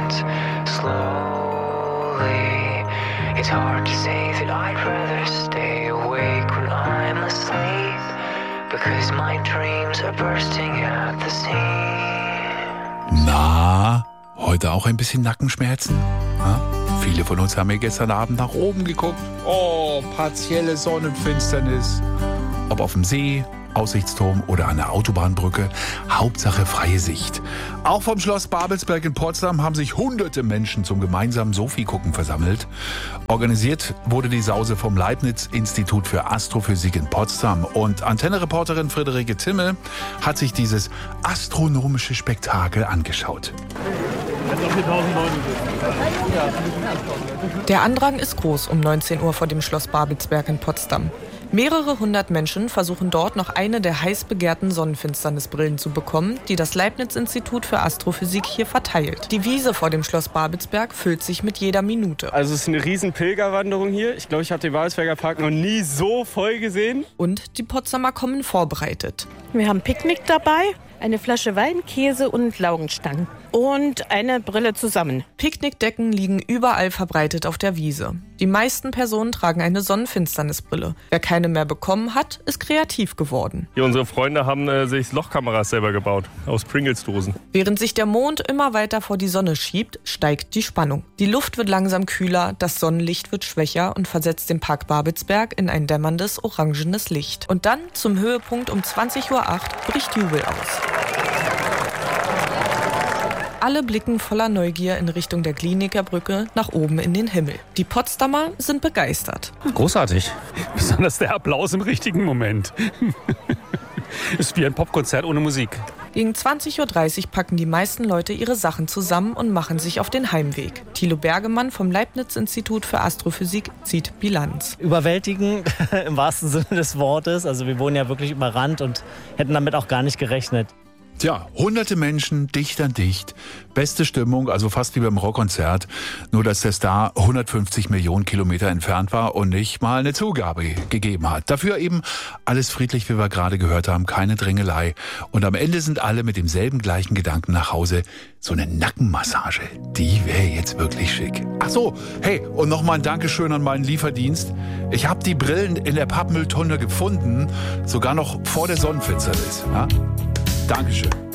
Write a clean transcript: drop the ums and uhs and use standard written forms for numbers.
ends slowly. It's hard to say that I'd rather stay awake when I'm asleep, because my dreams are bursting at the seams. Na, heute auch ein bisschen Nackenschmerzen? Ja? Viele von uns haben ja gestern Abend nach oben geguckt. Oh, partielle Sonnenfinsternis. Ob auf dem See, Aussichtsturm oder an der Autobahnbrücke, Hauptsache freie Sicht. Auch vom Schloss Babelsberg in Potsdam haben sich hunderte Menschen zum gemeinsamen Sophie-Gucken versammelt. Organisiert wurde die Sause vom Leibniz-Institut für Astrophysik in Potsdam. Und Antenne-Reporterin Friederike Timme hat sich dieses astronomische Spektakel angeschaut. Der Andrang ist groß um 19 Uhr vor dem Schloss Babelsberg in Potsdam. Mehrere hundert Menschen versuchen dort noch eine der heiß begehrten Sonnenfinsternisbrillen zu bekommen, die das Leibniz-Institut für Astrophysik hier verteilt. Die Wiese vor dem Schloss Babelsberg füllt sich mit jeder Minute. Also es ist eine riesen Pilgerwanderung hier. Ich glaube, ich habe den Babelsberger Park noch nie so voll gesehen. Und die Potsdamer kommen vorbereitet. Wir haben Picknick dabei, eine Flasche Wein, Käse und Laugenstangen und eine Brille zusammen. Picknickdecken liegen überall verbreitet auf der Wiese. Die meisten Personen tragen eine Sonnenfinsternisbrille. Wer keine mehr bekommen hat, ist kreativ geworden. Hier, unsere Freunde haben sich Lochkameras selber gebaut, aus Pringles-Dosen. Während sich der Mond immer weiter vor die Sonne schiebt, steigt die Spannung. Die Luft wird langsam kühler, das Sonnenlicht wird schwächer und versetzt den Park Babelsberg in ein dämmerndes, orangenes Licht. Und dann, zum Höhepunkt um 20.08 Uhr, bricht Jubel aus. Alle blicken voller Neugier in Richtung der Glienicker Brücke nach oben in den Himmel. Die Potsdamer sind begeistert. Großartig. Besonders der Applaus im richtigen Moment. Ist wie ein Popkonzert ohne Musik. Gegen 20.30 Uhr packen die meisten Leute ihre Sachen zusammen und machen sich auf den Heimweg. Thilo Bergemann vom Leibniz-Institut für Astrophysik zieht Bilanz. Überwältigend im wahrsten Sinne des Wortes. Also wir wurden ja wirklich überrannt und hätten damit auch gar nicht gerechnet. Tja, hunderte Menschen, dicht an dicht, beste Stimmung, also fast wie beim Rockkonzert, nur dass der Star 150 Millionen Kilometer entfernt war und nicht mal eine Zugabe gegeben hat. Dafür eben alles friedlich, wie wir gerade gehört haben, keine Drängelei. Und am Ende sind alle mit demselben gleichen Gedanken nach Hause. So eine Nackenmassage, die wäre jetzt wirklich schick. Ach so, hey, und nochmal ein Dankeschön an meinen Lieferdienst. Ich habe die Brillen in der Pappmülltonne gefunden, sogar noch vor der Sonnenfinsternis. Ja? Dankeschön.